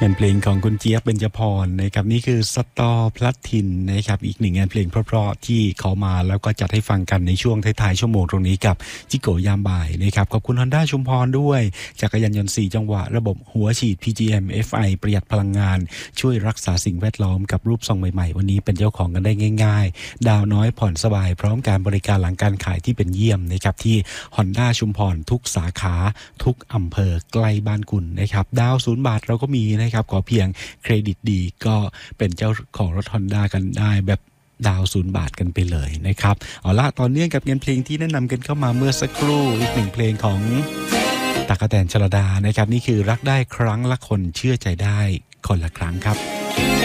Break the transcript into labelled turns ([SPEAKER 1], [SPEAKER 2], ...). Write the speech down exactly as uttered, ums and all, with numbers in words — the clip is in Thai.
[SPEAKER 1] เป็นเพลงของคุณเจี๊ยบเบญจพรนะครับนี่คือสตอพลัดทินนะครับอีกหนึ่งงานเพลงเพราะๆที่เขามาแล้วก็จัดให้ฟังกันในช่วงท้ายๆชั่วโมงตรงนี้กับจิโกยามบ่ายนะครับขอบคุณ Honda ชุมพรด้วยจักรยานยนต์สี่จังหวะระบบหัวฉีด พี จี เอ็ม เอฟ ไอ ประหยัดพลังงานช่วยรักษาสิ่งแวดล้อมกับรูปทรงใหม่ๆวันนี้เป็นเจ้าของกันได้ง่ายๆดาวน้อยผ่อนสบายพร้อมการบริการหลังการขายที่เป็นเยี่ยมนะครับที่ Honda ชุมพรทุกสาขาทุกอำเภอใกล้บ้านคุณนะครับดาวศูนย์บาทเราก็มีนะครับขอเพียงเครดิตดีก็เป็นเจ้าของรถ Honda กันได้แบบดาวศูนย์บาทกันไปเลยนะครับเอาละตอนนี้กับงานเพลงที่แนะนำกันเข้ามาเมื่อสักครู่อีกหนึ่งเพลงของตั๊กแตนชลดานะครับนี่คือรักได้ครั้งละคนเชื่อใจได้คนละครั้งครับ